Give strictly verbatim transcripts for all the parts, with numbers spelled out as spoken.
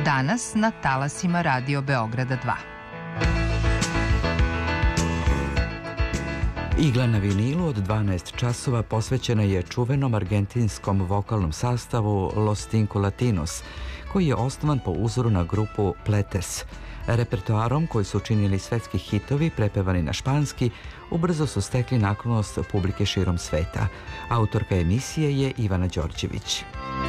Danas na talasima Radio Beograda dva. Igla na vinilu od dvanaest časova posvećena je čuvenom argentinskom vokalnom sastavu Los Cinco Latinos, koji je osnovan po uzoru na grupu Pletes. Repertoarom koji su učinili svetski hitovi prepevani na španski, ubrzo su stekli naklonost publike širom sveta. Autorka emisije je Ivana Đorđević.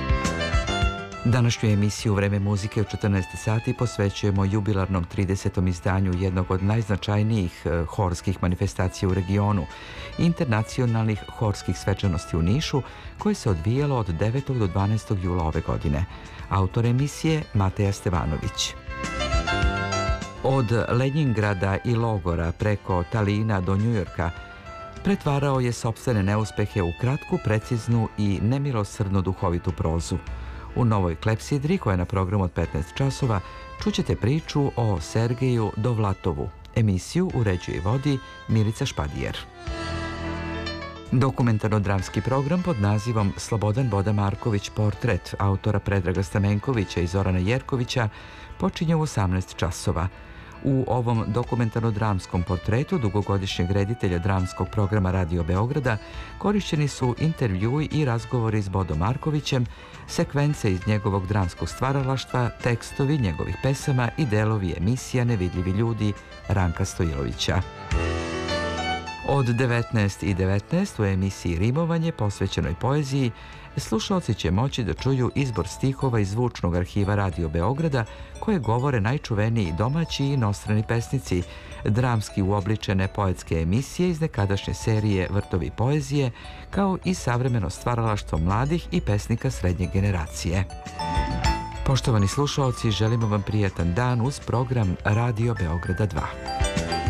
Današnju emisiju Vreme muzike u četrnaest sati posvećujemo jubilarnom tridesetom izdanju jednog od najznačajnijih horskih manifestacija u regionu, internacionalnih horskih svečanosti u Nišu, koje se odvijalo od devetog do dvanaestog jula ove godine. Autor emisije Mateja Stevanović. Od Lenjingrada i logora preko Talina do Njujorka pretvarao je sopstvene neuspehe u kratku, preciznu i nemilosrdno duhovitu prozu. U novoj klepsidri, koja je na programu od petnaest časova, čućete priču o Sergeju Dovlatovu. Emisiju uređuje i vodi Milica Špadijer. Dokumentarno-dramski program pod nazivom Slobodan Boda Marković portret autora Predraga Stamenkovića i Zorana Jerkovića počinje u osamnaest časova. U ovom dokumentarno-dramskom portretu dugogodišnjeg reditelja dramskog programa Radio Beograda korišćeni su intervjui i razgovori s Bodom Markovićem, sekvence iz njegovog dramskog stvaralaštva, tekstovi njegovih pesama i delovi emisija Nevidljivi ljudi Ranka Stojilovića. Od devetnaest i devetnaest u emisiji Rimovanje posvećenoj poeziji slušalci će moći da čuju izbor stihova iz zvučnog arhiva Radio Beograda koje govore najčuveniji domaći i inostrani pesnici, dramski uobličene poetske emisije iz nekadašnje serije Vrtovi poezije, kao i savremeno stvaralaštvo mladih i pesnika srednje generacije. Poštovani slušalci, želimo vam prijatan dan uz program Radio Beograda dva.